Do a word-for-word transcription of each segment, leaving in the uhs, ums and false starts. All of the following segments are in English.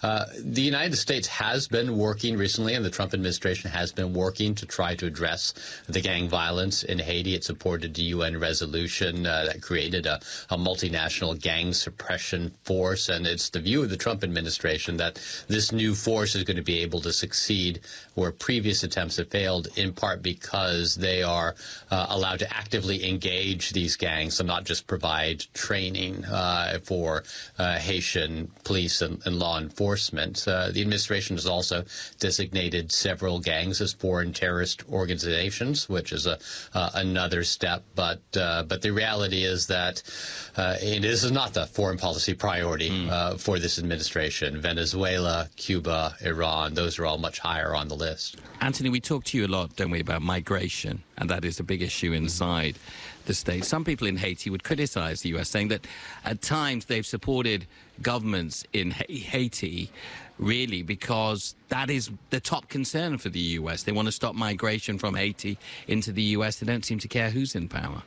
Uh, the United States has been working recently, and the Trump administration has been working to try to address the gang violence in Haiti. It supported the U N resolution uh, that created a, a multinational gang suppression force, and it's the view of the Trump administration that this new force is going to be able to succeed where previous attempts have failed, in part because they are uh, allowed to actively engage these gangs and not just provide training uh, for uh, Haitian police and, and law enforcement. Uh, the administration has also designated several gangs as foreign terrorist organizations, which is a uh, another step. But uh, but the reality is that uh, it is not the foreign policy priority mm. uh, for this administration. Venezuela, Cuba, Iran, those are all much higher on the list. Anthony, we talk to you a lot, don't we, about migration, and that is a big issue inside the state. Some people in Haiti would criticize the U S, saying that at times they've supported governments in Haiti really because that is the top concern for the U S. They want to stop migration from Haiti into the U S. They don't seem to care who's in power.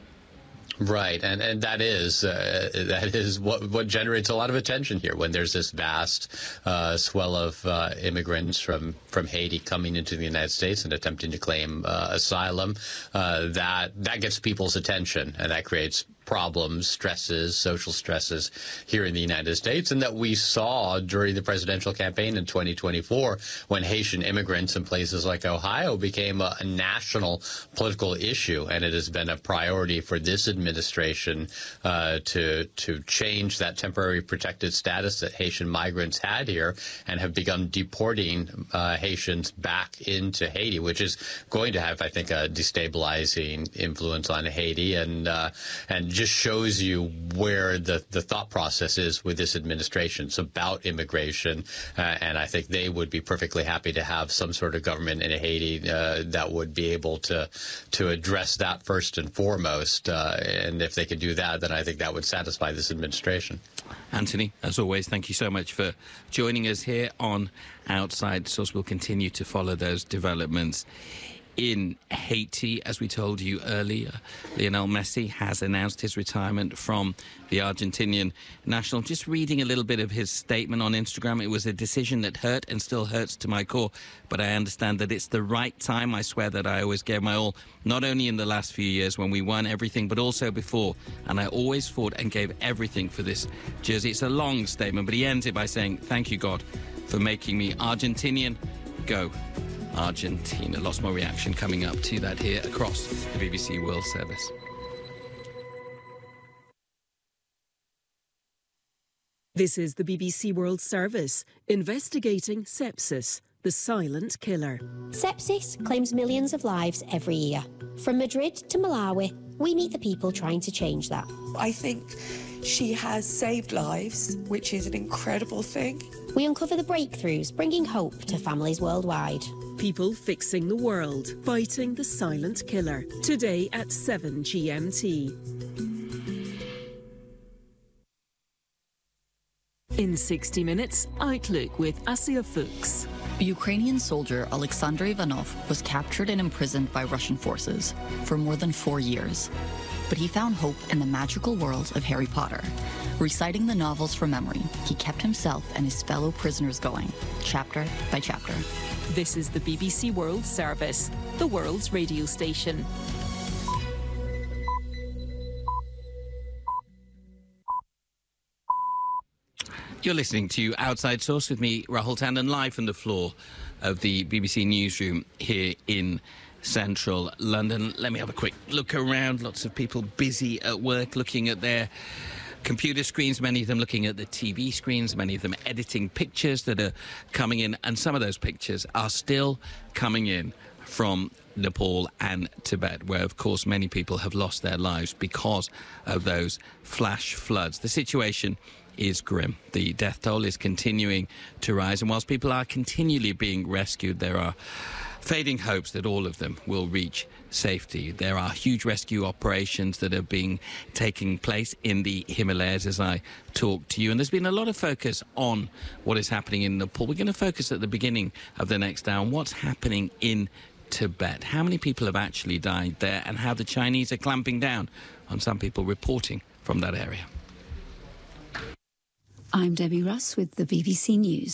Right, and and that is uh, that is what what generates a lot of attention here when there's this vast uh, swell of uh, immigrants from from Haiti coming into the United States and attempting to claim uh, asylum. Uh, that that gets people's attention, and that creates problems, stresses, social stresses here in the United States, and that we saw during the presidential campaign in twenty twenty-four when Haitian immigrants in places like Ohio became a, a national political issue, and it has been a priority for this administration uh, to to change that temporary protected status that Haitian migrants had here and have begun deporting uh, Haitians back into Haiti, which is going to have, I think, a destabilizing influence on Haiti, and uh, and just shows you where the, the thought process is with this administration. It's about immigration, uh, and I think they would be perfectly happy to have some sort of government in Haiti uh, that would be able to to address that first and foremost. Uh, and if they could do that, then I think that would satisfy this administration. Anthony, as always, thank you so much for joining us here on Outside Source. We'll continue to follow those developments in Haiti. As we told you earlier, Lionel Messi has announced his retirement from the Argentinian national. Just reading a little bit of his statement on Instagram. It was a decision that hurt and still hurts to my core, but I understand that it's the right time. I swear that I always gave my all, not only in the last few years when we won everything, but also before. And I always fought and gave everything for this jersey. It's a long statement, but he ends it by saying, "Thank you, God, for making me Argentinian. Go Argentina." Lots more reaction coming up to that here across the B B C World Service. This is the B B C World Service, investigating sepsis, the silent killer. Sepsis claims millions of lives every year. From Madrid to Malawi, we meet the people trying to change that. I think she has saved lives, which is an incredible thing. We uncover the breakthroughs, bringing hope to families worldwide. People fixing the world, fighting the silent killer. Today at seven G M T. In sixty minutes, Outlook with Asia Fuchs. Ukrainian soldier Alexander Ivanov was captured and imprisoned by Russian forces for more than four years. But he found hope in the magical world of Harry Potter. Reciting the novels from memory, he kept himself and his fellow prisoners going, chapter by chapter. This is the B B C World Service, the world's radio station. You're listening to Outside Source with me, Rahul Tandon, live from the floor of the B B C newsroom here in central London. Let me have a quick look around. Lots of people busy at work, looking at their computer screens, many of them looking at the T V screens, many of them editing pictures that are coming in, and some of those pictures are still coming in from Nepal and Tibet, where, of course, many people have lost their lives because of those flash floods. The situation is grim. The death toll is continuing to rise, and whilst people are continually being rescued, there are fading hopes that all of them will reach safety. There are huge rescue operations that are being taking place in the Himalayas as I talk to you, and there's been a lot of focus on what is happening in Nepal. We're going to focus at the beginning of the next hour on what's happening in Tibet, how many people have actually died there, and how the Chinese are clamping down on some people reporting from that area. I'm Debbie Russ with the B B C News.